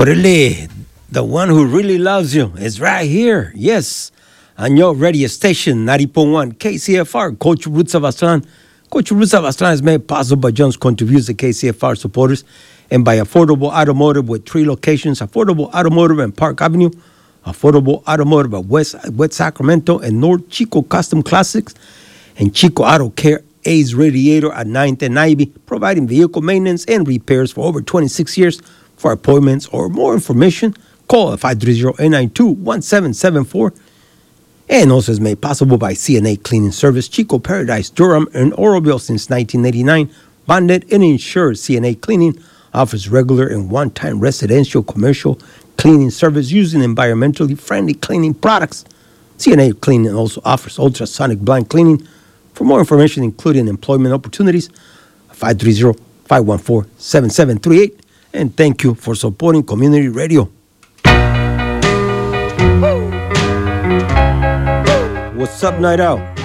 Orale, the one who really loves you is right here. Yes, on your radio station, 90.1 KCFR, Coach Roots of Aztlan. Coach Roots of Aztlan is made possible by John's contributions to KCFR supporters and by Affordable Automotive with 3 locations, Affordable Automotive and Park Avenue, Affordable Automotive at West Sacramento and North Chico Custom Classics, and Chico Auto Care A's Radiator at 9th and Ivy, providing vehicle maintenance and repairs for over 26 years. For appointments or more information, call 530-892-1774. And also is made possible by CNA Cleaning Service, Chico Paradise, Durham, and Oroville since 1989. Bonded and insured, CNA Cleaning offers regular and one-time residential commercial cleaning service using environmentally friendly cleaning products. CNA Cleaning also offers ultrasonic blind cleaning. For more information, including employment opportunities, 530-514-7738. And thank you for supporting community radio. What's up, Night Out?